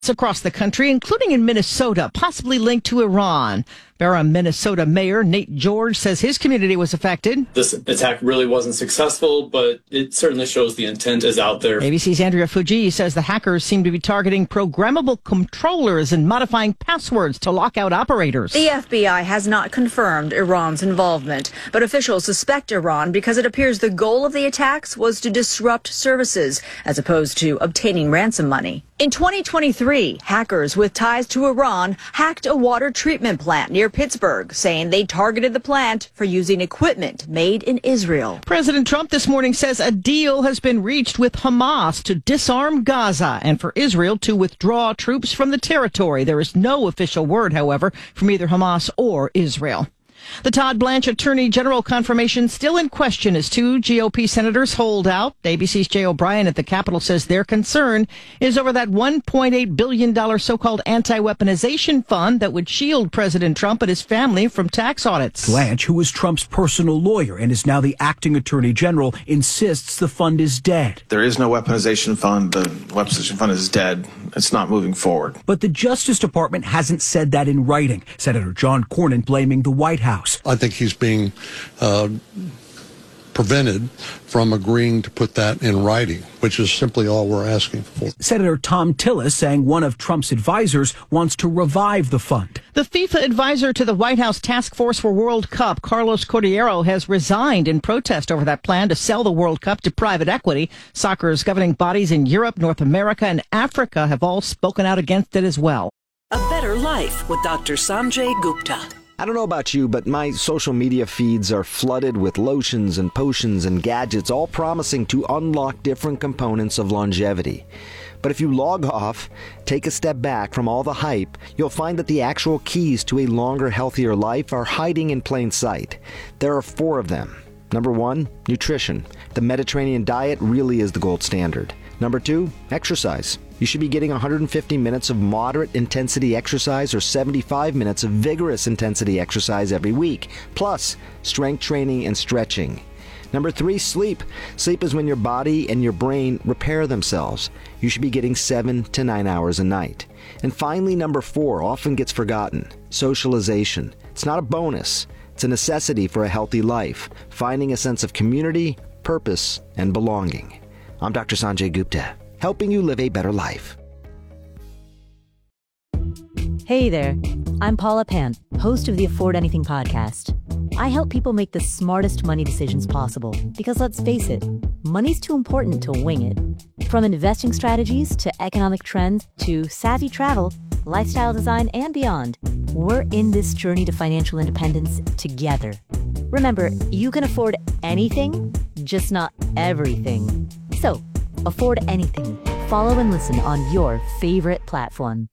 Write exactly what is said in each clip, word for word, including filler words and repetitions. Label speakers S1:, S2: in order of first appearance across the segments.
S1: across the country, including in Minnesota, possibly linked to Iran. Barham, Minnesota Mayor Nate George says his community was affected.
S2: This attack really wasn't successful, but it certainly shows the intent is out there.
S1: A B C's Andrea Fuji says the hackers seem to be targeting programmable controllers and modifying passwords to lock out operators.
S3: The F B I has not confirmed Iran's involvement, but officials suspect Iran because it appears the goal of the attacks was to disrupt services as opposed to obtaining ransom money. In twenty twenty-three, hackers with ties to Iran hacked a water treatment plant near Pittsburgh, saying they targeted the plant for using equipment made in Israel.
S1: President Trump this morning says a deal has been reached with Hamas to disarm Gaza and for Israel to withdraw troops from the territory. There is no official word, however, from either Hamas or Israel. The Todd Blanche Attorney General confirmation still in question as two G O P senators hold out. A B C's Jay O'Brien at the Capitol says their concern is over that one point eight billion dollars so-called anti-weaponization fund that would shield President Trump and his family from tax audits.
S4: Blanche, who was Trump's personal lawyer and is now the acting attorney general, insists the fund is dead.
S5: There is no weaponization fund. The weaponization fund is dead. It's not moving forward.
S4: But the Justice Department hasn't said that in writing. Senator John Cornyn blaming the White House.
S6: I think he's being uh, prevented from agreeing to put that in writing, which is simply all we're asking for.
S4: Senator Tom Tillis saying one of Trump's advisors wants to revive the fund.
S1: The FIFA advisor to the White House Task Force for World Cup, Carlos Cordeiro, has resigned in protest over that plan to sell the World Cup to private equity. Soccer's governing bodies in Europe, North America, and Africa have all spoken out against it as well.
S7: A Better Life with Doctor Sanjay Gupta.
S8: I don't know about you, but my social media feeds are flooded with lotions and potions and gadgets, all promising to unlock different components of longevity. But if you log off, take a step back from all the hype, you'll find that the actual keys to a longer, healthier life are hiding in plain sight. There are four of them. Number one, nutrition. The Mediterranean diet really is the gold standard. Number two, exercise. You should be getting one hundred fifty minutes of moderate intensity exercise or seventy-five minutes of vigorous intensity exercise every week, plus strength training and stretching. Number three, sleep. Sleep is when your body and your brain repair themselves. You should be getting seven to nine hours a night. And finally, number four, often gets forgotten, socialization. It's not a bonus. It's a necessity for a healthy life, finding a sense of community, purpose, and belonging. I'm Doctor Sanjay Gupta, helping you live a better life.
S9: Hey there, I'm Paula Pant, host of the Afford Anything podcast. I help people make the smartest money decisions possible because, let's face it, money's too important to wing it. From investing strategies to economic trends to savvy travel, lifestyle design, and beyond, we're in this journey to financial independence together. Remember, you can afford anything, just not everything. So, afford anything. Follow and listen on your favorite platform.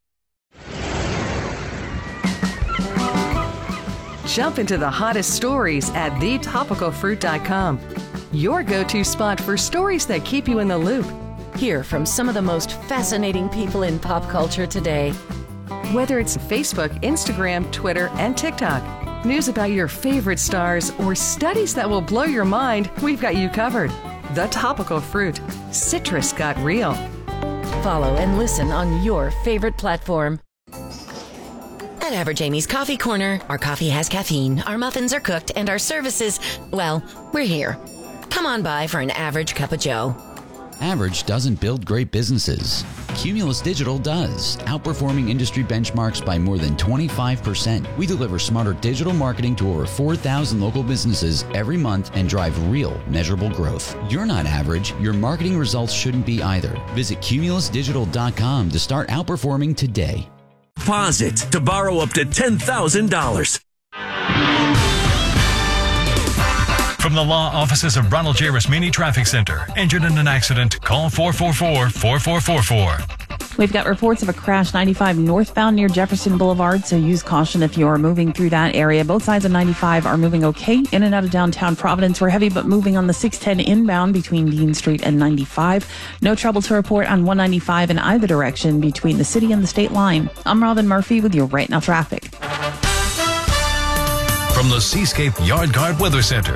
S10: Jump into the hottest stories at the topical fruit dot com. Your go-to spot for stories that keep you in the loop.
S7: Hear from some of the most fascinating people in pop culture today.
S10: Whether it's Facebook, Instagram, Twitter, and TikTok, news about your favorite stars, or studies that will blow your mind, we've got you covered. The Topical Fruit. Citrus got real.
S7: Follow and listen on your favorite platform.
S11: At Average Amy's Coffee Corner, our coffee has caffeine, our muffins are cooked, and our services, well, we're here. Come on by for an average cup of joe.
S12: Average doesn't build great businesses. Cumulus Digital does, outperforming industry benchmarks by more than twenty-five percent. We deliver smarter digital marketing to over four thousand local businesses every month and drive real, measurable growth. You're not average. Your marketing results shouldn't be either. Visit cumulus digital dot com to start outperforming today.
S13: Deposit to borrow up to ten thousand dollars.
S14: From the law offices of Ronald J. Rasmini Traffic Center. Injured in an accident? Call four four four, four four four four.
S15: We've got reports of a crash ninety-five northbound near Jefferson Boulevard, so use caution if you're moving through that area. Both sides of ninety-five are moving okay. In and out of downtown Providence, we're heavy but moving on the six ten inbound between Dean Street and ninety-five. No trouble to report on one ninety-five in either direction between the city and the state line. I'm Robin Murphy with your Right Now traffic.
S14: From the Seascape Yard Guard Weather Center.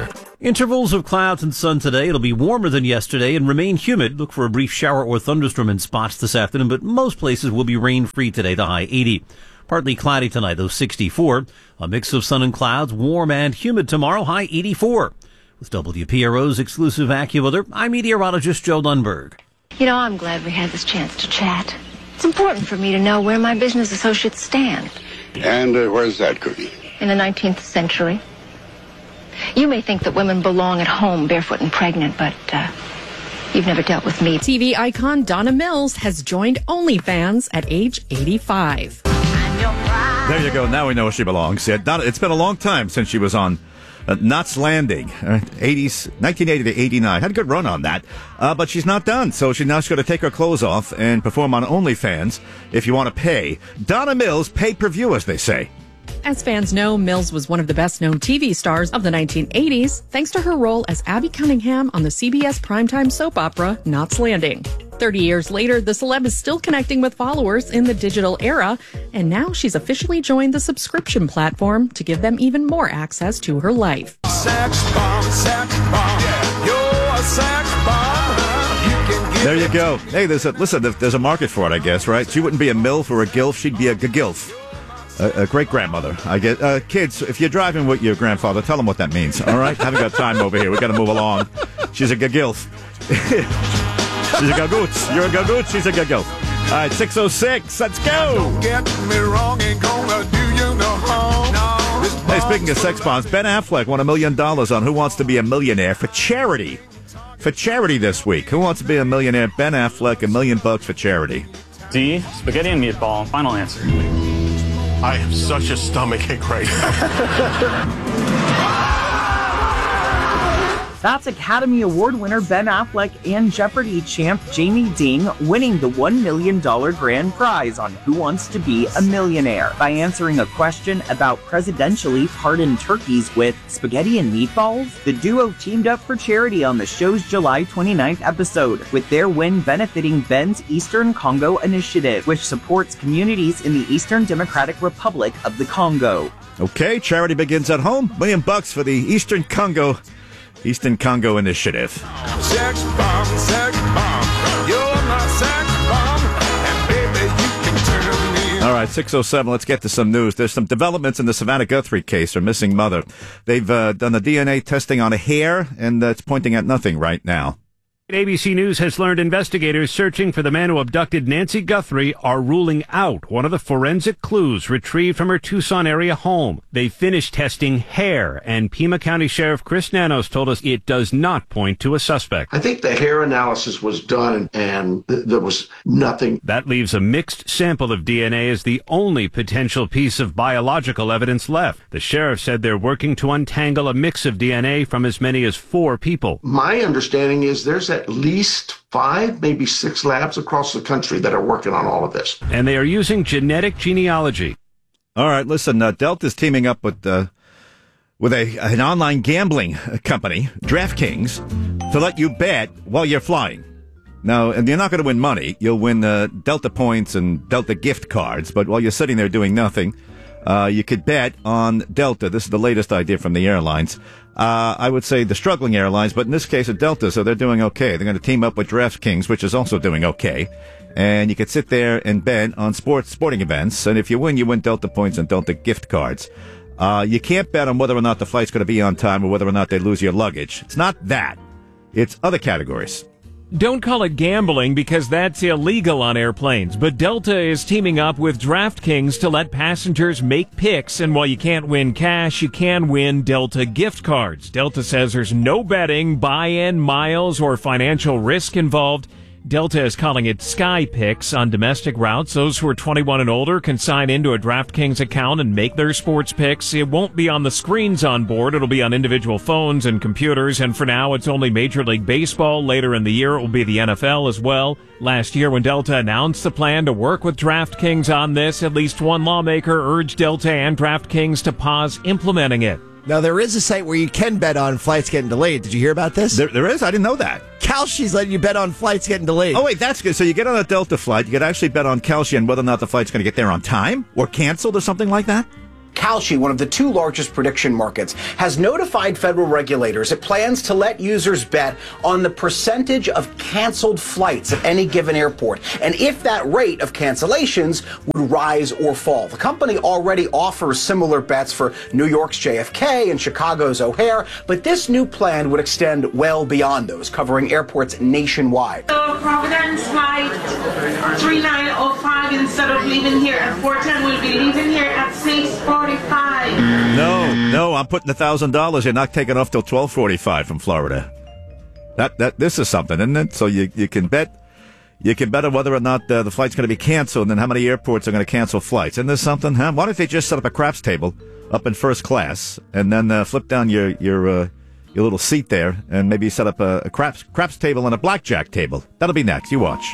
S16: Intervals of clouds and sun today. It'll be warmer than yesterday and remain humid. Look for a brief shower or thunderstorm in spots this afternoon, but most places will be rain-free today, the high eighty. Partly cloudy tonight, though sixty-four. A mix of sun and clouds, warm and humid tomorrow, high eighty-four. With W P R O's exclusive AccuWeather, I'm meteorologist Joe Lundberg.
S17: You know, I'm glad we had this chance to chat. It's important for me to know where my business associates stand.
S18: And uh, where's that, Cookie?
S17: In the nineteenth century. You may think that women belong at home barefoot and pregnant, but uh, you've never dealt with me.
S19: T V icon Donna Mills has joined OnlyFans at age eighty-five.
S20: There you go. Now we know where she belongs. Yeah, Donna, it's been a long time since she was on uh, Knots Landing, uh, eighties, nineteen eighty to eighty-nine. Had a good run on that. Uh, but she's not done, so she's now going to take her clothes off and perform on OnlyFans if you want to pay. Donna Mills, pay-per-view, as they say.
S19: As fans know, Mills was one of the best-known T V stars of the nineteen eighties, thanks to her role as Abby Cunningham on the C B S primetime soap opera Knots Landing. Thirty years later, the celeb is still connecting with followers in the digital era, and now she's officially joined the subscription platform to give them even more access to her life.
S21: Sex bomb, sex bomb, yeah, you're a sex bomb. You can get
S20: There you go. Hey, there's a, listen, there's a market for it, I guess, right? She wouldn't be a MILF or a GILF, she'd be a GILF. A, a great-grandmother. I get uh, kids, if you're driving with your grandfather, tell them what that means, all right? Haven't got time over here. We've got to move along. She's a gagilf. She's a gagoots. You're a gagoots, she's a gagilf. All right, six oh six, let's go!
S21: Don't get me wrong, ain't gonna do you no harm. No.
S20: Hey, speaking of sex bombs, Ben Affleck won a million dollars on Who Wants to Be a Millionaire for charity. For charity this week. Who Wants to Be a Millionaire? Ben Affleck, a million bucks for charity.
S22: D, spaghetti and meatball. Final answer.
S18: I have such a stomachache right now.
S23: That's Academy Award winner Ben Affleck and Jeopardy champ Jamie Ding winning the one million dollars grand prize on Who Wants to Be a Millionaire by answering a question about presidentially pardoned turkeys with spaghetti and meatballs. The duo teamed up for charity on the show's July twenty-ninth episode, with their win benefiting Ben's Eastern Congo Initiative, which supports communities in the Eastern Democratic Republic of the Congo.
S20: Okay, charity begins at home. Million bucks for the Eastern Congo Eastern Congo Initiative.
S21: Sex bomb, sex bomb. You're my sex bomb. And baby, you can turn me.
S20: All right, six oh seven, let's get to some news. There's some developments in the Savannah Guthrie case, her missing mother. They've uh, done the D N A testing on a hair, and uh, it's pointing at nothing right now.
S24: A B C News has learned investigators searching for the man who abducted Nancy Guthrie are ruling out one of the forensic clues retrieved from her Tucson area home. They finished testing hair, and Pima County Sheriff Chris Nanos told us it does not point to a suspect.
S25: I think the hair analysis was done, and th- there was nothing.
S24: That leaves a mixed sample of D N A as the only potential piece of biological evidence left. The sheriff said they're working to untangle a mix of D N A from as many as four people.
S25: My understanding is there's at least five, maybe six labs across the country that are working on all of this.
S24: And they are using genetic genealogy.
S20: All right, listen, uh, Delta's teaming up with uh, with a an online gambling company, DraftKings, to let you bet while you're flying. Now, and you're not going to win money. You'll win uh, Delta points and Delta gift cards, but while you're sitting there doing nothing, uh, you could bet on Delta. This is the latest idea from the airlines. Uh, I would say the struggling airlines, but in this case, it's Delta, so they're doing okay. They're going to team up with DraftKings, which is also doing okay. And you could sit there and bet on sports, sporting events. And if you win, you win Delta points and Delta gift cards. Uh, you can't bet on whether or not the flight's going to be on time or whether or not they lose your luggage. It's not that. It's other categories.
S26: Don't call it gambling because that's illegal on airplanes, but Delta is teaming up with DraftKings to let passengers make picks, and while you can't win cash, you can win Delta gift cards. Delta says there's no betting, buy-in, miles, or financial risk involved. Delta is calling it Sky Picks on domestic routes. Those who are twenty-one and older can sign into a DraftKings account and make their sports picks. It won't be on the screens on board. It'll be on individual phones and computers. And for now, it's only Major League Baseball. Later in the year, it will be the N F L as well. Last year, when Delta announced the plan to work with DraftKings on this, at least one lawmaker urged Delta and DraftKings to pause implementing it.
S27: Now, there is a site where you can bet on flights getting delayed. Did you hear about this?
S20: There, there is? I didn't know that.
S27: Kalshi's letting you bet on flights getting delayed.
S20: Oh, wait, that's good. So you get on a Delta flight, you could actually bet on Kalshi and whether or not the flight's going to get there on time or canceled or something like that?
S1: Kalshi, one of the two largest prediction markets, has notified federal regulators it plans to let users bet on the percentage of canceled flights at any given airport, and if that rate of cancellations would rise or fall. The company already offers similar bets for New York's J F K and Chicago's O'Hare, but this new plan would extend well beyond those, covering airports nationwide.
S2: So Providence flight three nine oh five, instead of leaving here at four ten, we'll be leaving here at six forty-five.
S20: No, no, I'm putting a thousand dollars. You're not taking off till twelve forty-five from Florida. That that this is something, isn't it? So you you can bet you can bet on whether or not uh, the flight's going to be canceled, and how many airports are going to cancel flights. Isn't this something? Huh? Why don't they just set up a craps table up in first class, and then uh, flip down your your uh, your little seat there, and maybe set up a, a craps craps table and a blackjack table. That'll be next. You watch.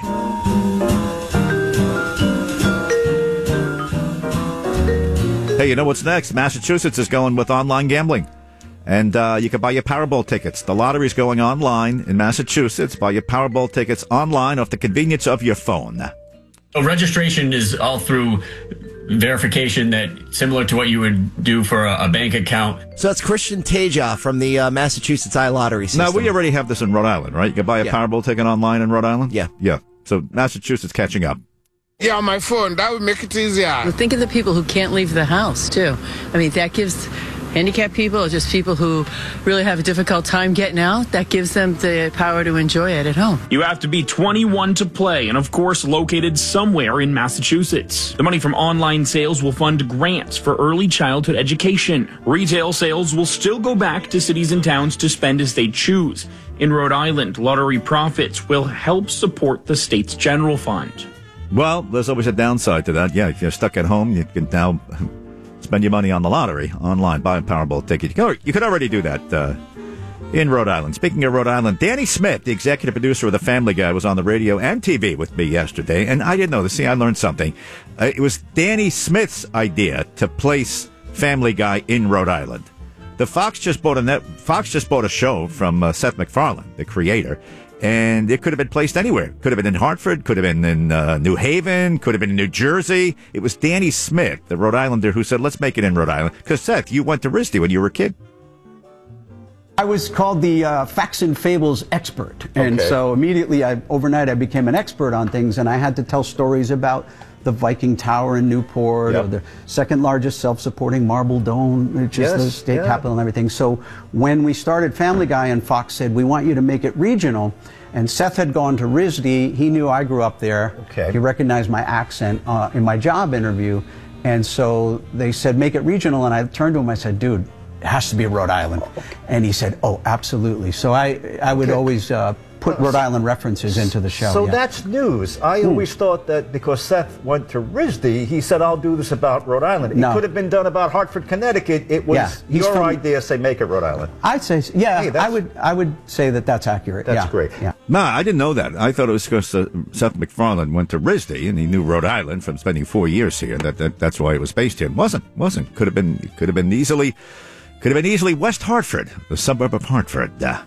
S20: Hey, you know what's next? Massachusetts is going with online gambling. And uh, you can buy your Powerball tickets. The lottery's going online in Massachusetts. Buy your Powerball tickets online off the convenience of your phone.
S3: So registration is all through verification, that similar to what you would do for a, a bank account.
S27: So that's Christian Teja from the uh, Massachusetts iLottery system.
S20: Now, we already have this in Rhode Island, right? You can buy a yeah. Powerball ticket online in Rhode Island?
S27: Yeah.
S20: Yeah. So Massachusetts catching up.
S4: Yeah, on my phone. That would make it easier.
S5: Well, think of the people who can't leave the house, too. I mean, that gives handicapped people or just people who really have a difficult time getting out, that gives them the power to enjoy it at home.
S6: You have to be twenty-one to play and, of course, located somewhere in Massachusetts. The money from online sales will fund grants for early childhood education. Retail sales will still go back to cities and towns to spend as they choose. In Rhode Island, lottery profits will help support the state's general fund.
S20: Well, there's always a downside to that. Yeah, if you're stuck at home, you can now spend your money on the lottery online, buy a Powerball ticket. You could, you could already do that uh, in Rhode Island. Speaking of Rhode Island, Danny Smith, the executive producer of The Family Guy, was on the radio and T V with me yesterday, and I didn't know this. See, I learned something. Uh, it was Danny Smith's idea to place Family Guy in Rhode Island. The Fox just bought a net, Fox just bought a show from uh, Seth MacFarlane, the creator. And it could have been placed anywhere. Could have been in Hartford, could have been in uh, New Haven, could have been in New Jersey. It was Danny Smith, the Rhode Islander, who said, let's make it in Rhode Island. Because, Seth, you went to R I S D when you were a kid.
S8: I was called the uh, facts and fables expert. And
S20: Okay.
S8: so immediately, I, overnight, I became an expert on things. And I had to tell stories about the Viking Tower in Newport,
S20: Yep.
S8: or the second largest self-supporting marble dome, which
S20: Yes,
S8: is the state
S20: yeah.
S8: capital and everything. So when we started Family Guy, and Fox said, we want you to make it regional. And Seth had gone to R I S D. He knew I grew up there.
S20: Okay.
S8: He recognized my accent uh, in my job interview. And so they said, make it regional. And I turned to him, I said, dude, it has to be Rhode Island. And he said, oh, absolutely. So I, I would
S28: Okay.
S8: always uh, put Rhode Island references into the show.
S28: So
S8: yeah.
S28: that's news. I
S8: Hmm.
S28: always thought that because Seth went to R I S D, he said, I'll do this about Rhode Island.
S8: No.
S28: It could have been done about Hartford, Connecticut. It was
S8: Yeah, he's
S28: your
S8: from-
S28: idea, say, make it Rhode Island.
S8: I'd say, so. yeah,
S28: Hey, that's-
S8: I would I would say that that's accurate.
S28: That's
S8: yeah.
S28: great.
S8: Yeah.
S20: Nah, I didn't know that. I thought it was because uh, Seth MacFarlane went to R I S D and he knew Rhode Island from spending four years here. That, that that's why it was based here. Wasn't wasn't. Could have been could have been easily could have been easily West Hartford, the suburb of Hartford. Uh,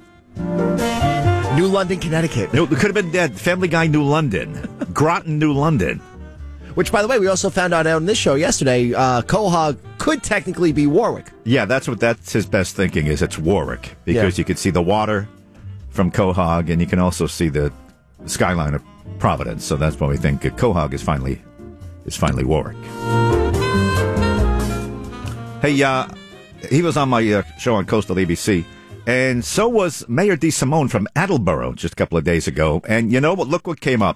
S27: New London, Connecticut.
S20: no, it could have been uh, Family Guy, New London, Groton, New London.
S27: Which, by the way, we also found out on this show yesterday, uh, Quahog could technically be Warwick.
S20: Yeah, that's what that's his best thinking is. It's Warwick because
S27: Yeah.
S20: you can see the water from Quahog and you can also see the skyline of Providence. So that's why we think uh, Quahog is finally is finally Warwick. Hey, uh, he was on my uh, show on Coastal A B C, and so was Mayor DeSimone from Attleboro just a couple of days ago. And you know what? Look what came up.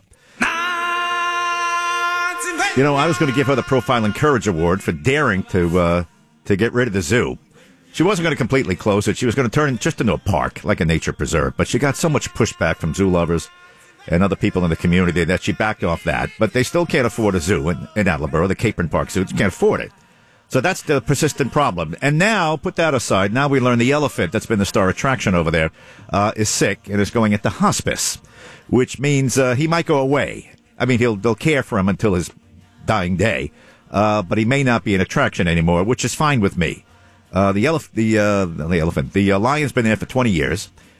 S20: You know, I was going to give her the Profile and Courage Award for daring to uh, to get rid of the zoo. She wasn't going to completely close it. She was going to turn it just into a park, like a nature preserve. But she got so much pushback from zoo lovers and other people in the community that she backed off that. But they still can't afford a zoo in, in Attleboro, the Capron Park Zoo. Can't afford it. So that's the persistent problem. And now, put that aside, now we learn the elephant that's been the star attraction over there uh, is sick and is going into hospice, which means uh, he might go away. I mean, he'll they'll care for him until his dying day, uh, but he may not be an attraction anymore, which is fine with me. Uh, the, elef- the, uh, the elephant, the uh, lion's been there for twenty years.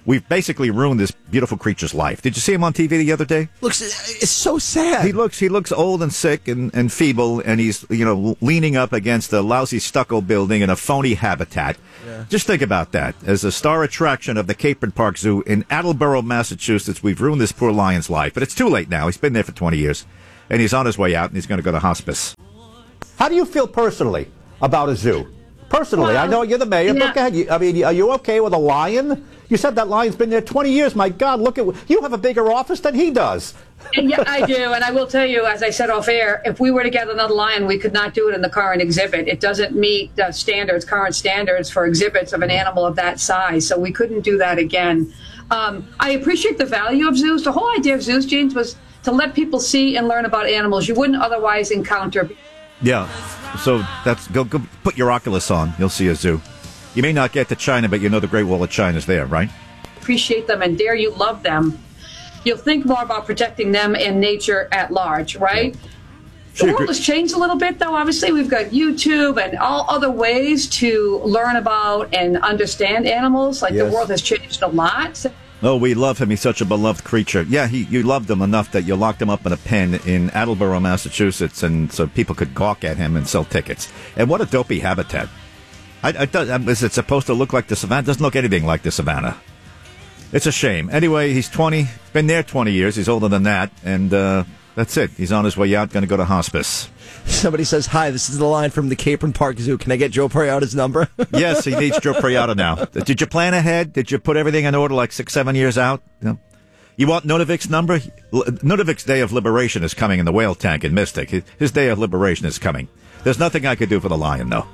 S20: we've basically ruined this beautiful creature's life. Did you see him on T V the other day?
S27: Looks, it's so sad.
S20: He looks, he looks old and sick and, and feeble, and he's, you know, leaning up against a lousy stucco building in a phony habitat. Yeah. Just think about that. As a star attraction of the Capron Park Zoo in Attleboro, Massachusetts, we've ruined this poor lion's life. But it's too late now. He's been there for twenty years, and he's on his way out, and he's going to go to hospice.
S28: How do you feel personally about a zoo? Personally, well, I know you're the mayor, yeah. but go ahead. You, I mean, are you okay with a lion? You said that lion's been there twenty years. My God, look at you have a bigger office than he does.
S7: Yeah, I do, and I will tell you, as I said off air, if we were to get another lion, we could not do it in the current exhibit. It doesn't meet the standards, current standards for exhibits of an animal of that size, so we couldn't do that again. Um, I appreciate the value of zoos. The whole idea of zoos, James, was to let people see and learn about animals you wouldn't otherwise encounter.
S20: Yeah, so that's go, go put your Oculus on. You'll see a zoo. You may not get to China, but you know the Great Wall of China's there, right?
S7: Appreciate them and dare you love them. You'll think more about protecting them and nature at large, right? Yeah. The world has changed a little bit, though. Obviously, we've got YouTube and all other ways to learn about and understand animals. Like yes. The world has changed a lot.
S20: Oh, we love him. He's such a beloved creature. Yeah, he, you loved him enough that you locked him up in a pen in Attleboro, Massachusetts, and so people could gawk at him and sell tickets. And what a dopey habitat. I, I, is it supposed to look like the savannah? It doesn't look anything like the savannah. It's a shame. Anyway, he's twenty, been there twenty years. He's older than that, and uh, that's it. He's on his way out, going to go to hospice.
S27: Somebody says, hi, this is the line from the Capron Park Zoo. Can I get Joe Priota's number?
S20: Yes, he needs Joe Priota now. Did you plan ahead? Did you put everything in order like six, seven years out? No. You want Nunavut's number? Nunavut's Day of Liberation is coming in the whale tank in Mystic. His Day of Liberation is coming. There's nothing I could do for the lion, though.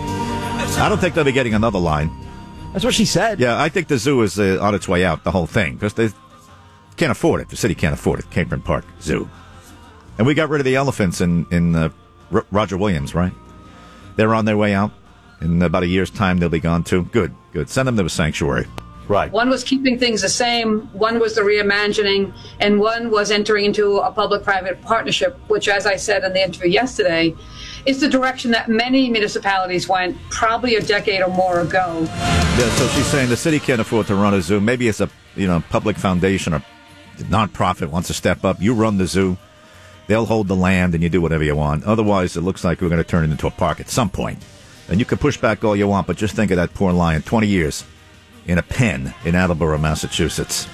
S20: I don't think they'll be getting another lion.
S27: That's what she said.
S20: Yeah, I think the zoo is uh, on its way out, the whole thing, because they can't afford it. The city can't afford it, Capron Park Zoo. And we got rid of the elephants in, in uh, R- Roger Williams, right? They're on their way out. In about a year's time, they'll be gone, too. Good, good. Send them to a sanctuary.
S28: Right.
S7: One was keeping things the same, one was the reimagining, and one was entering into a public-private partnership, which, as I said in the interview yesterday, is the direction that many municipalities went probably a decade or more ago.
S20: Yeah, so she's saying the city can't afford to run a zoo. Maybe it's a you know public foundation or nonprofit wants to step up. You run the zoo. They'll hold the land and you do whatever you want. Otherwise, it looks like we're going to turn it into a park at some point. And you can push back all you want, but just think of that poor lion, twenty years in a pen in Attleboro, Massachusetts.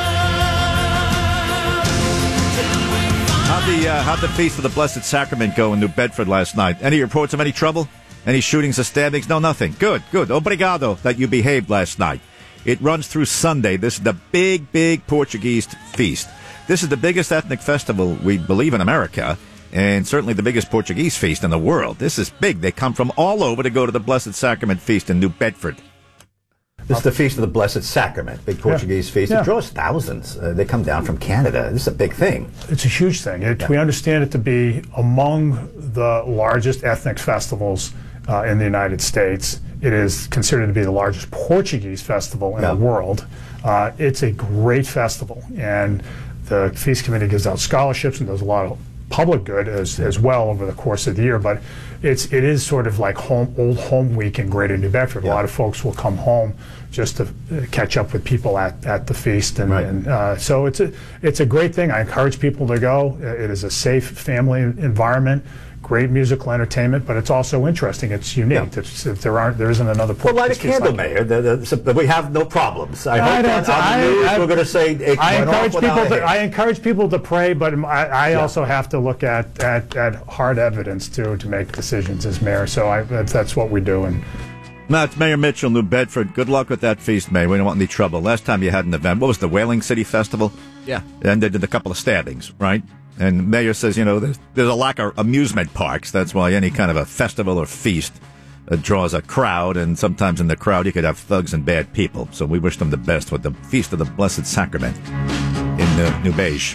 S20: How'd the, uh, how'd the Feast of the Blessed Sacrament go in New Bedford last night? Any reports of any trouble? Any shootings or stabbings? No, nothing. Good, good. Obrigado that you behaved last night. It runs through Sunday. This is the big, big Portuguese feast. This is the biggest ethnic festival, we believe, in America, and certainly the biggest Portuguese feast in the world. This is big. They come from all over to go to the Blessed Sacrament Feast in New Bedford.
S28: This is the Feast of the Blessed Sacrament, big Portuguese yeah. feast.
S9: Yeah.
S28: It draws thousands. Uh, they come down from Canada. This is a big thing.
S9: It's a huge thing. It,
S28: yeah.
S9: We understand it to be among the largest ethnic festivals uh, in the United States. It is considered to be the largest Portuguese festival in yeah. the world. Uh, it's a great festival, and the Feast Committee gives out scholarships and does a lot of public good as, as well over the course of the year. But it's it is sort of like home old home week in Greater New Bedford. Yeah. A lot of folks will come home just to uh, catch up with people at, at the feast, and, right. and uh, so it's a it's a great thing. I encourage people to go. It is a safe family environment. Great musical entertainment, but it's also interesting. It's unique. Yeah. It's, if there aren't, there isn't another.
S28: Well, light a candle, like Mayor. The, the, the, we have no problems. I, I hope that on the news I, we're going to say it
S9: I
S28: went
S9: encourage
S28: off
S9: people. To,
S28: a
S9: I encourage people to pray, but I, I
S28: yeah.
S9: also have to look at, at, at hard evidence too to make decisions as mayor. So I, that's, that's what we do. And
S20: no, it's Mayor Mitchell, New Bedford. Good luck with that feast, Mayor. We don't want any trouble. Last time you had an event, what was the Whaling City Festival?
S27: Yeah,
S20: and they did a couple of stabbings, right? And Mayor says, you know, there's, there's a lack of amusement parks. That's why any kind of a festival or feast uh, draws a crowd, and sometimes in the crowd you could have thugs and bad people. So we wish them the best with the Feast of the Blessed Sacrament in uh, New Beige.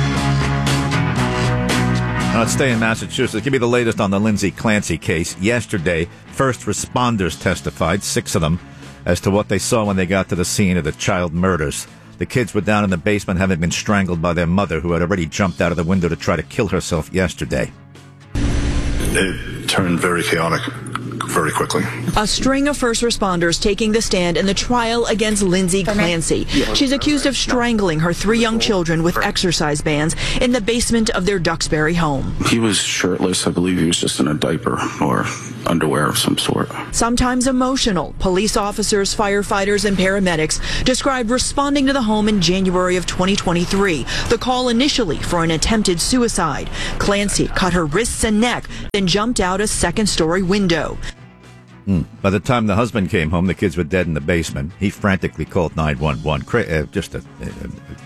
S20: Now let's stay in Massachusetts. Give me the latest on the Lindsay Clancy case. Yesterday, first responders testified, six of them, as to what they saw when they got to the scene of the child murders. The kids were down in the basement having been strangled by their mother, who had already jumped out of the window to try to kill herself yesterday.
S10: It turned very chaotic very quickly.
S11: A string of first responders taking the stand in the trial against Lindsay Clancy. She's accused of strangling her three young children with exercise bands in the basement of their Duxbury home.
S12: He was shirtless. I believe he was just in a diaper or underwear of some sort.
S11: Sometimes emotional, police officers, firefighters, and paramedics described responding to the home in January of twenty twenty-three. The call initially for an attempted suicide. Clancy cut her wrists and neck, then jumped out a second-story window.
S20: Mm. By the time the husband came home, the kids were dead in the basement. He frantically called nine one one. Uh, just a, a,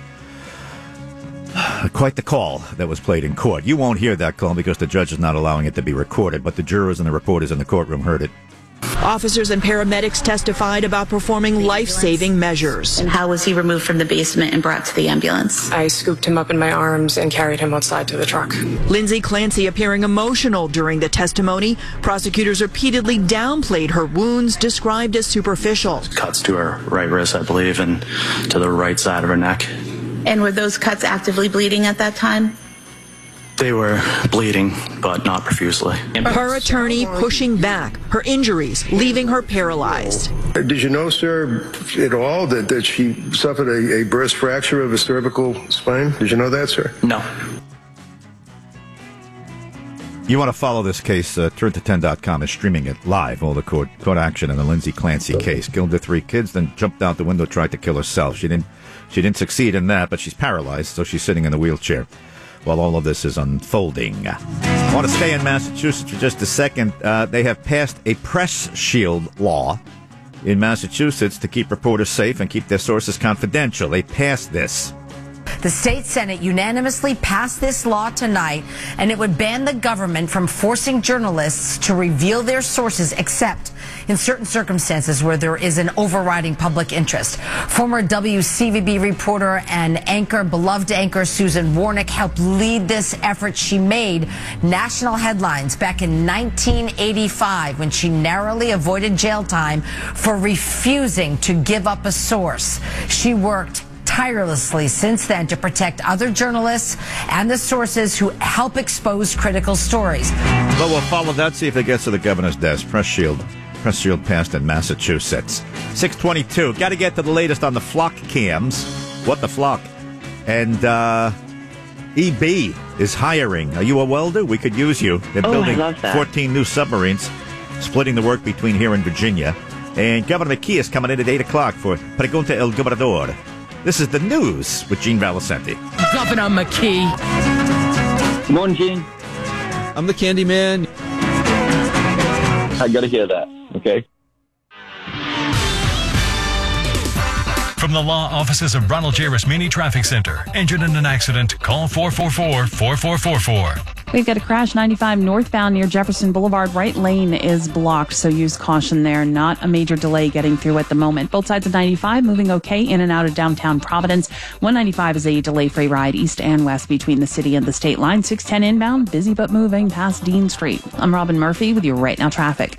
S20: a, quite the call that was played in court. You won't hear that call because the judge is not allowing it to be recorded, but the jurors and the reporters in the courtroom heard it.
S11: Officers and paramedics testified about performing life-saving measures.
S13: And how was he removed from the basement and brought to the ambulance?
S14: I scooped him up in my arms and carried him outside to the truck.
S11: Lindsay Clancy appearing emotional during the testimony. Prosecutors repeatedly downplayed her wounds, described as superficial.
S22: Cuts to her right wrist, I believe, and to the right side of her neck.
S13: And were those cuts actively bleeding at that time?
S22: They were bleeding, but not profusely.
S11: Her attorney pushing back, her injuries leaving her paralyzed.
S15: Did you know, sir, at all that, that she suffered a, a burst fracture of the cervical spine? Did you know that, sir?
S22: No.
S20: You want to follow this case, uh, turn to ten dot com is streaming it live, all the court, court action in the Lindsay Clancy case. Killed her three kids, then jumped out the window, tried to kill herself. She didn't, she didn't succeed in that, but she's paralyzed, so she's sitting in the wheelchair while all of this is unfolding. I want to stay in Massachusetts for just a second. Uh, they have passed a press shield law in Massachusetts to keep reporters safe and keep their sources confidential. They passed this.
S16: The state Senate unanimously passed this law tonight, and it would ban the government from forcing journalists to reveal their sources except in certain circumstances where there is an overriding public interest. Former W C V B reporter and anchor, beloved anchor Susan Warnick helped lead this effort. She made national headlines back in nineteen eighty-five when she narrowly avoided jail time for refusing to give up a source. She worked tirelessly since then to protect other journalists and the sources who help expose critical stories.
S20: But we'll follow that, see if it gets to the governor's desk. Press shield. Press shield passed in Massachusetts. six twenty-two. Got to get to the latest on the flock cams. What the flock? And uh, E B is hiring. Are you a welder? We could use you. They're
S17: Oh,
S20: building
S17: I love that.
S20: fourteen new submarines, splitting the work between here and Virginia. And Governor McKee is coming in at eight o'clock for Pregunta El Gobernador. This is the news with Gene Valicenti.
S5: Governor McKee.
S29: Good morning, Gene. I'm the candy man. I got to hear that, okay?
S30: From the law offices of Ronald J. Rasmini Traffic Center. Injured in an accident? Call four four four, four four four four.
S31: We've got a crash ninety-five northbound near Jefferson Boulevard. Right lane is blocked, so use caution there. Not a major delay getting through at the moment. Both sides of ninety-five moving okay in and out of downtown Providence. one ninety-five is a delay-free ride east and west between the city and the state line. six ten inbound, busy but moving past Dean Street. I'm Robin Murphy with your Right Now traffic.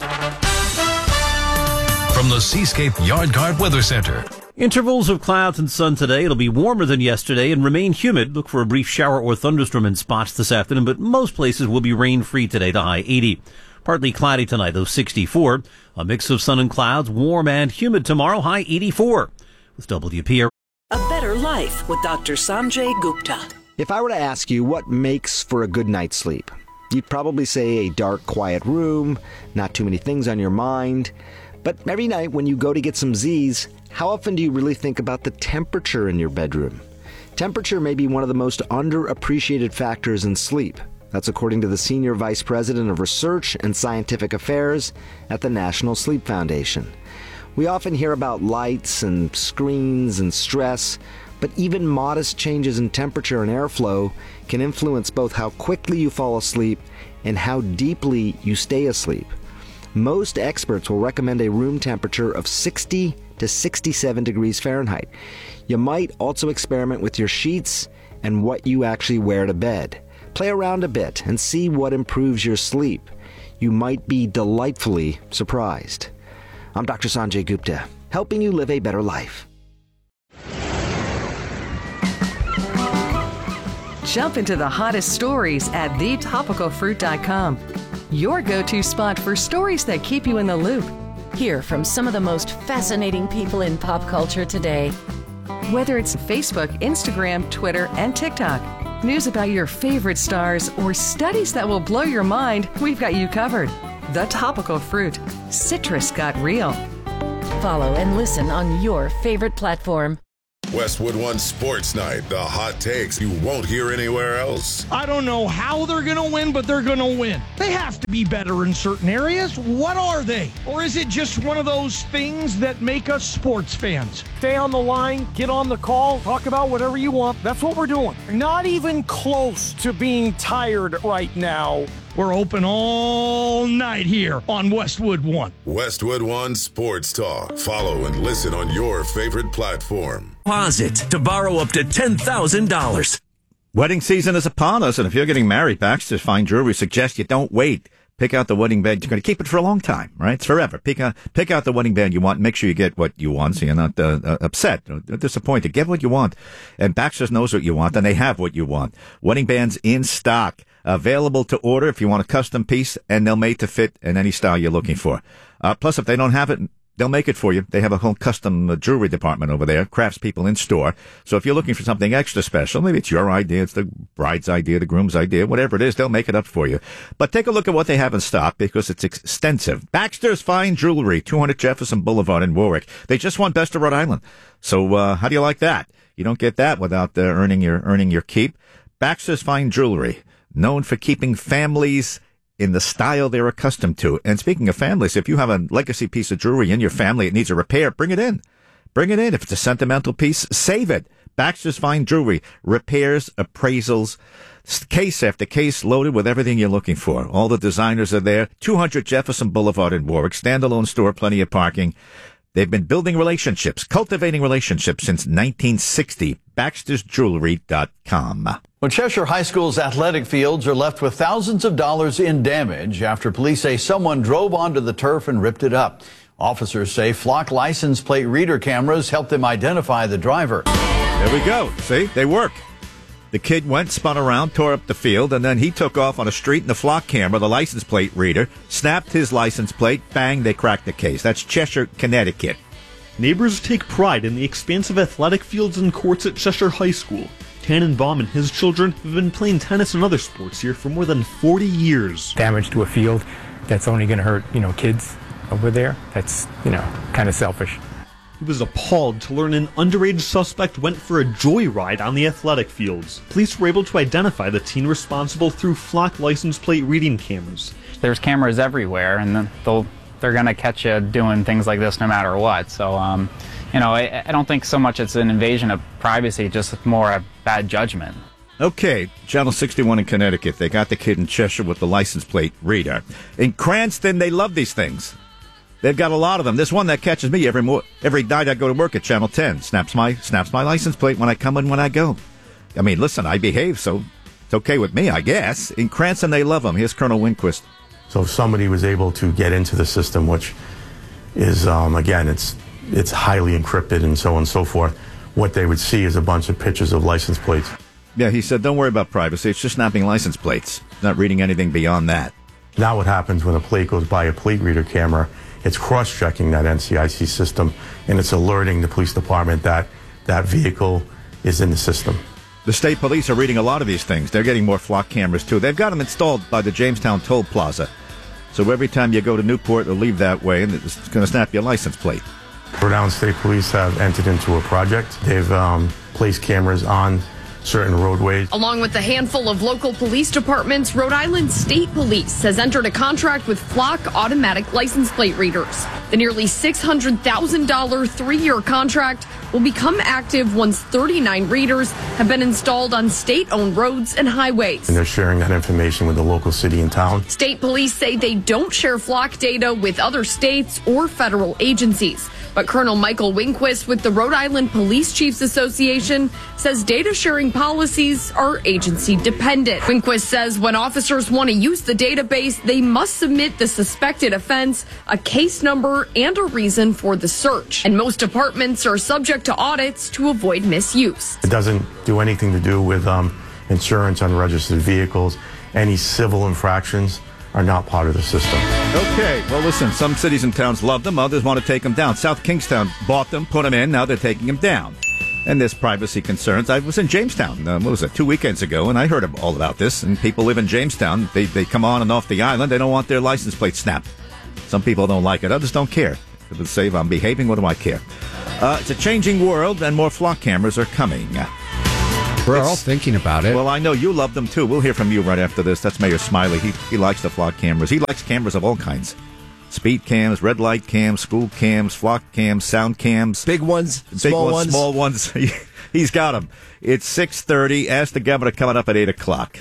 S30: From the Seascape Yard Guard Weather Center.
S31: Intervals of clouds and sun today. It'll be warmer than yesterday and remain humid. Look for a brief shower or thunderstorm in spots this afternoon, but most places will be rain-free today, the high eighty. Partly cloudy tonight, though sixty-four. A mix of sun and clouds, warm and humid tomorrow, high eighty-four. With W P R.
S32: A better life with Doctor Sanjay Gupta.
S33: If I were to ask you what makes for a good night's sleep, you'd probably say a dark, quiet room, not too many things on your mind. But every night when you go to get some Z's, how often do you really think about the temperature in your bedroom? Temperature may be one of the most underappreciated factors in sleep. That's according to the Senior Vice President of Research and Scientific Affairs at the National Sleep Foundation. We often hear about lights and screens and stress, but even modest changes in temperature and airflow can influence both how quickly you fall asleep and how deeply you stay asleep. Most experts will recommend a room temperature of sixty to sixty-seven degrees Fahrenheit. You might also experiment with your sheets and what you actually wear to bed. Play around a bit and see what improves your sleep. You might be delightfully surprised. I'm Doctor Sanjay Gupta, helping you live a better life.
S34: Jump into the hottest stories at the topical fruit dot com.
S1: your go-to spot for stories that keep you in the loop. Hear from some of the most fascinating people in pop culture today. Whether it's Facebook, Instagram, Twitter, and TikTok, news about your favorite stars, or studies that will blow your mind, we've got you covered. The Topical Fruit. Citrus got real.
S16: Follow and listen on your favorite platform.
S2: Westwood One Sports Night, the hot takes you won't hear anywhere else.
S3: I don't know how they're going to win, but they're going to win. They have to be better in certain areas. What are they? Or is it just one of those things that make us sports fans? Stay on the line, get on the call, talk about whatever you want. That's what we're doing. Not even close to being tired right now. We're open all night here on Westwood One.
S2: Westwood One Sports Talk. Follow and listen on your favorite platform.
S4: Deposit to borrow up to ten thousand dollars.
S20: Wedding season is upon us, and if you're getting married, Baxter's Fine Jewelry suggests you don't wait. Pick out the wedding band. You're going to keep it for a long time, right? It's forever. Pick out, pick out the wedding band you want. Make sure you get what you want so you're not uh, uh, upset or disappointed. Get what you want. And Baxter's knows what you want, and they have what you want. Wedding bands in stock. Available to order if you want a custom piece, and they'll made to fit in any style you're looking for. Uh, plus, if they don't have it, they'll make it for you. They have a whole custom uh, jewelry department over there, craftspeople in store. So if you're looking for something extra special, maybe it's your idea, it's the bride's idea, the groom's idea, whatever it is, they'll make it up for you. But take a look at what they have in stock because it's extensive. Baxter's Fine Jewelry, two hundred Jefferson Boulevard in Warwick. They just won Best of Rhode Island. So uh, how do you like that? You don't get that without uh, earning your earning your keep. Baxter's Fine Jewelry. Known for keeping families in the style they're accustomed to. And speaking of families, if you have a legacy piece of jewelry in your family, it needs a repair, bring it in. Bring it in. If it's a sentimental piece, save it. Baxter's Fine Jewelry. Repairs, appraisals, case after case loaded with everything you're looking for. All the designers are there. two hundred Jefferson Boulevard in Warwick. Standalone store, plenty of parking. They've been building relationships, cultivating relationships since nineteen sixty. Baxters Jewelry dot com.
S10: Well, Cheshire High School's athletic fields are left with thousands of dollars in damage after police say someone drove onto the turf and ripped it up. Officers say flock license plate reader cameras helped them identify the driver.
S20: There we go. See, they work. The kid went, spun around, tore up the field, and then he took off on a street in the flock camera, the license plate reader, snapped his license plate, bang, they cracked the case. That's Cheshire, Connecticut.
S17: Neighbors take pride in the expansive athletic fields and courts at Cheshire High School. Tannenbaum and his children have been playing tennis and other sports here for more than forty years.
S18: Damage to a field that's only going to hurt, you know, kids over there. That's, you know, kind of selfish.
S17: He was appalled to learn an underage suspect went for a joyride on the athletic fields. Police were able to identify the teen responsible through flock license plate reading cameras.
S19: There's cameras everywhere, and they'll, they're going to catch you doing things like this no matter what. So, um, you know, I, I don't think so much it's an invasion of privacy, just more a bad judgment.
S20: Okay, Channel sixty-one in Connecticut. They got the kid in Cheshire with the license plate reader. In Cranston, they love these things. They've got a lot of them. There's one that catches me every mo- every night I go to work at Channel ten. Snaps my snaps my license plate when I come and when I go. I mean, listen, I behave, so it's okay with me, I guess. In Cranston, they love them. Here's Colonel Winquist.
S21: So if somebody was able to get into the system, which is, um, again, it's it's highly encrypted and so on and so forth, what they would see is a bunch of pictures of license plates.
S20: Yeah, he said, don't worry about privacy. It's just snapping license plates. Not reading anything beyond that.
S21: Now what happens when a plate goes by a plate reader camera, it's cross-checking that N C I C system, and it's alerting the police department that that vehicle is in the system.
S20: The state police are reading a lot of these things. They're getting more flock cameras, too. They've got them installed by the Jamestown Toll Plaza. So every time you go to Newport or leave that way, it's going to snap your license plate.
S21: Rhode Island State Police have entered into a project. They've um, placed cameras on certain roadways.
S23: Along with a handful of local police departments, Rhode Island State Police has entered a contract with Flock automatic license plate readers. The nearly six hundred thousand dollars three-year contract will become active once thirty-nine readers have been installed on state-owned roads and highways.
S21: And they're sharing that information with the local city and town.
S23: State police say they don't share Flock data with other states or federal agencies. But Colonel Michael Winquist with the Rhode Island Police Chiefs Association says data sharing policies are agency dependent. Winquist says when officers want to use the database, they must submit the suspected offense, a case number, and a reason for the search. And most departments are subject to audits to avoid misuse.
S21: It doesn't do anything to do with um, insurance on registered vehicles, any civil infractions are not part of the system.
S20: Okay, well, listen, some cities and towns love them. Others want to take them down. South Kingstown bought them, put them in. Now they're taking them down. And there's privacy concerns. I was in Jamestown, uh, what was it, two weekends ago, and I heard all about this. And people live in Jamestown. They, they come on and off the island. They don't want their license plate snapped. Some people don't like it. Others don't care. If it's safe, I'm behaving. What do I care? Uh, it's a changing world, and more flock cameras are coming.
S6: We're it's, all thinking about it.
S20: Well, I know you love them, too. We'll hear from you right after this. That's Mayor Smiley. He, he likes the flock cameras. He likes cameras of all kinds. Speed cams, red light cams, school cams, flock cams, sound cams.
S6: Big ones,
S20: big
S6: small
S20: ones,
S6: ones.
S20: Small ones. He's got them. It's six thirty. Ask the Governor coming up at eight o'clock.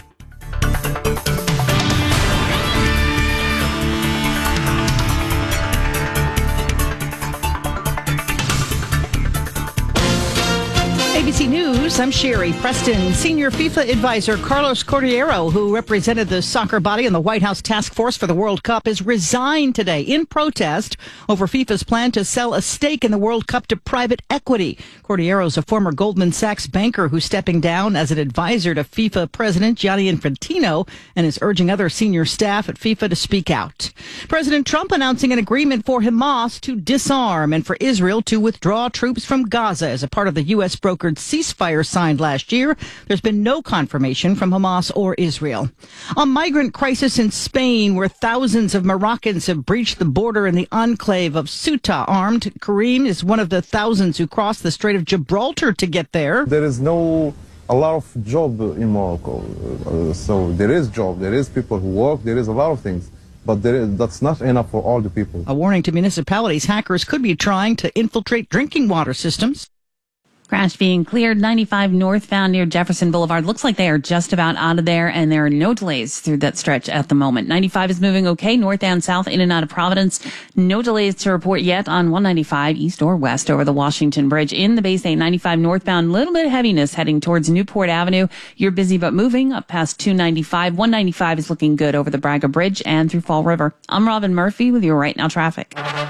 S7: A B C News, I'm Sherry Preston. Senior FIFA advisor Carlos Cordeiro, who represented the soccer body in the White House task force for the World Cup, has resigned today in protest over FIFA's plan to sell a stake in the World Cup to private equity. Cordeiro is a former Goldman Sachs banker who's stepping down as an advisor to FIFA President Gianni Infantino and is urging other senior staff at FIFA to speak out. President Trump announcing an agreement for Hamas to disarm and for Israel to withdraw troops from Gaza as a part of the U S brokered ceasefire signed last year. There's been no confirmation from Hamas or Israel. A migrant crisis in Spain where thousands of Moroccans have breached the border in the enclave of Ceuta. Armed, Karim is one of the thousands who crossed the Strait of Gibraltar to get there.
S8: There is no a lot of job in Morocco. Uh, so there is job, there is people who work, there is a lot of things. But there is, that's not enough for all the people.
S7: A warning to municipalities. Hackers could be trying to infiltrate drinking water systems.
S31: Crash being cleared, ninety-five northbound near Jefferson Boulevard. Looks like they are just about out of there, and there are no delays through that stretch at the moment. ninety-five is moving okay, north and south, in and out of Providence. No delays to report yet on one ninety-five, east or west, over the Washington Bridge. In the Bay State, ninety-five northbound, little bit of heaviness heading towards Newport Avenue. You're busy but moving up past two ninety-five. one ninety-five is looking good over the Braga Bridge and through Fall River. I'm Robin Murphy with your Right Now traffic.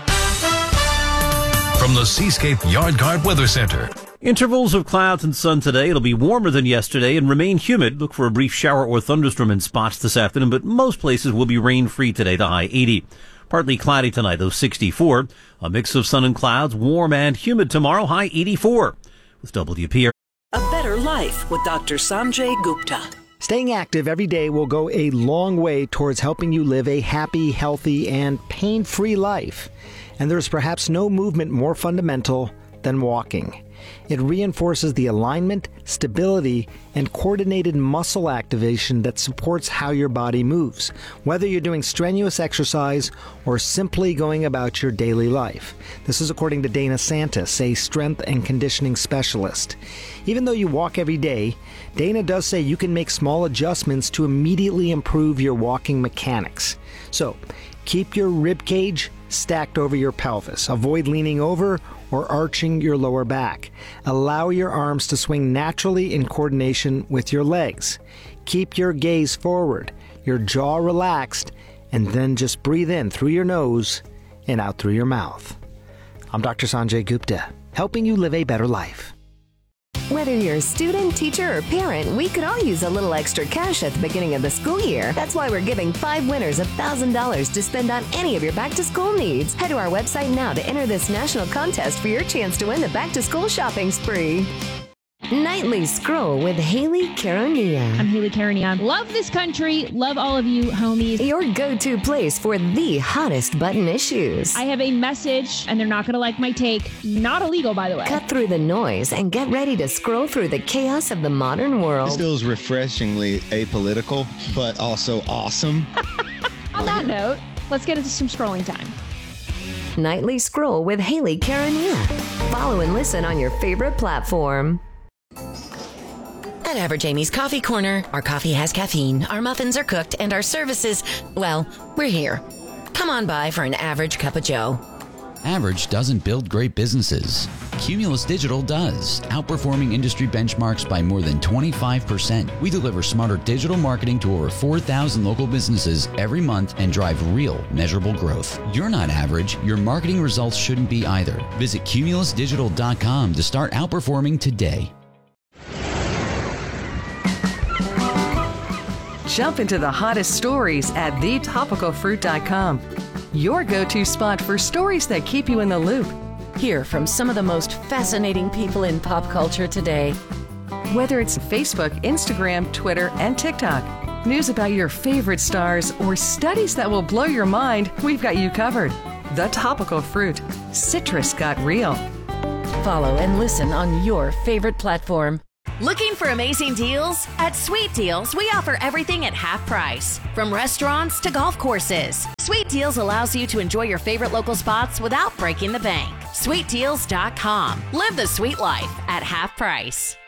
S30: From the Seascape Yard Guard Weather Center.
S9: Intervals of clouds and sun today. It'll be warmer than yesterday and remain humid. Look for a brief shower or thunderstorm in spots this afternoon, but most places will be rain-free today, the high eighty. Partly cloudy tonight, though sixty-four. A mix of sun and clouds, warm and humid tomorrow, high eighty-four. With W P R.
S32: A better life with Doctor Sanjay Gupta.
S33: Staying active every day will go a long way towards helping you live a happy, healthy, and pain-free life. And there's perhaps no movement more fundamental than walking. It reinforces the alignment, stability, and coordinated muscle activation that supports how your body moves, whether you're doing strenuous exercise or simply going about your daily life. This is according to Dana Santis, a strength and conditioning specialist. Even though you walk every day, Dana does say you can make small adjustments to immediately improve your walking mechanics. So, keep your rib cage stacked over your pelvis. Avoid leaning over or arching your lower back. Allow your arms to swing naturally in coordination with your legs. Keep your gaze forward, your jaw relaxed, and then just breathe in through your nose and out through your mouth. I'm Doctor Sanjay Gupta, helping you live a better life.
S11: Whether you're a student, teacher, or parent, we could all use a little extra cash at the beginning of the school year. That's why we're giving five winners one thousand dollars to spend on any of your back-to-school needs. Head to our website now to enter this national contest for your chance to win the back-to-school shopping spree. Nightly Scroll with Haley Caronia.
S12: I'm Haley Caronia. Love this country. Love all of you, homies.
S11: Your go-to place for the hottest button issues.
S12: I have a message, and they're not going to like my take. Not illegal, by the way.
S11: Cut through the noise and get ready to scroll through the chaos of the modern world.
S13: This feels refreshingly apolitical, but also awesome.
S12: On that note, let's get into some scrolling time.
S11: Nightly Scroll with Haley Caronia. Follow and listen on your favorite platform.
S14: At Average Amy's Coffee Corner, our coffee has caffeine, our muffins are cooked, and our services, well, we're here. Come on by for an average cup of joe.
S24: Average doesn't build great businesses. Cumulus Digital does, outperforming industry benchmarks by more than twenty-five percent. We deliver smarter digital marketing to over four thousand local businesses every month and drive real, measurable growth. You're not average. Your marketing results shouldn't be either. Visit cumulus digital dot com to start outperforming today.
S1: Jump into the hottest stories at the topical fruit dot com. Your go-to spot for stories that keep you in the loop.
S14: Hear from some of the most fascinating people in pop culture today.
S1: Whether it's Facebook, Instagram, Twitter, and TikTok, news about your favorite stars, or studies that will blow your mind, we've got you covered. The Topical Fruit. Citrus got real.
S14: Follow and listen on your favorite platform.
S2: Looking for amazing deals? At Sweet Deals, we offer everything at half price. From restaurants to golf courses. Sweet Deals allows you to enjoy your favorite local spots without breaking the bank. sweet deals dot com. Live the sweet life at half price.